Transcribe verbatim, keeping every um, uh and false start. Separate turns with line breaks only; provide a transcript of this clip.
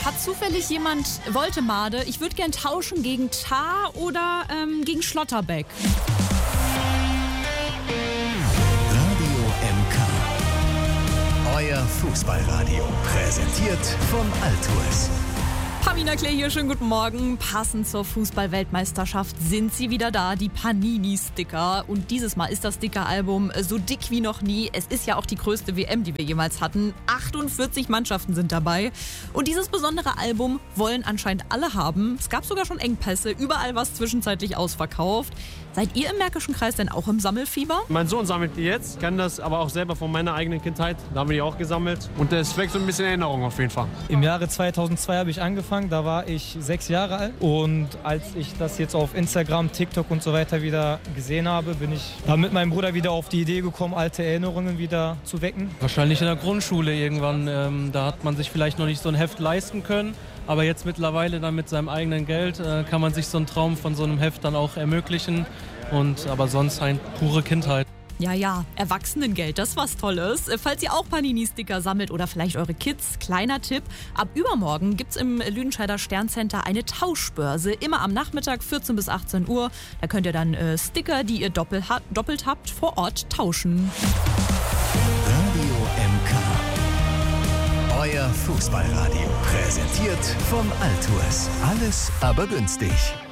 Hat zufällig jemand Voltemade? Ich würde gern tauschen gegen Tar oder ähm, gegen Schlotterbeck.
Radio M K. Euer Fußballradio. Präsentiert von Altours.
Pamina Klee hier, schönen guten Morgen. Passend zur Fußball-Weltmeisterschaft sind sie wieder da, die Panini-Sticker. Und dieses Mal ist das Sticker-Album so dick wie noch nie. Es ist ja auch die größte W M, die wir jemals hatten. achtundvierzig Mannschaften sind dabei. Und dieses besondere Album wollen anscheinend alle haben. Es gab sogar schon Engpässe, überall was zwischenzeitlich ausverkauft. Seid ihr im Märkischen Kreis denn auch im Sammelfieber?
Mein Sohn sammelt die jetzt, kann das aber auch selber von meiner eigenen Kindheit. Da haben wir die auch gesammelt. Und es weckt so ein bisschen Erinnerung auf jeden Fall.
Im Jahre zweitausendzwei habe ich angefangen, da war ich sechs Jahre alt. Und als ich das jetzt auf Instagram, TikTok und so weiter wieder gesehen habe, bin ich da mit meinem Bruder wieder auf die Idee gekommen, alte Erinnerungen wieder zu wecken.
Wahrscheinlich in der Grundschule irgendwann. Ähm, da hat man sich vielleicht noch nicht so ein Heft leisten können. Aber jetzt mittlerweile dann mit seinem eigenen Geld äh, kann man sich so einen Traum von so einem Heft dann auch ermöglichen. Und aber sonst halt pure Kindheit.
Ja, ja, Erwachsenengeld, das ist was Tolles. Falls ihr auch Panini-Sticker sammelt oder vielleicht eure Kids, kleiner Tipp. Ab übermorgen gibt's im Lüdenscheider Sterncenter eine Tauschbörse. Immer am Nachmittag, vierzehn bis achtzehn Uhr. Da könnt ihr dann äh, Sticker, die ihr doppelt, ha- doppelt habt, vor Ort tauschen.
Radio M K. Euer Fußballradio. Präsentiert von Altours. Alles aber günstig.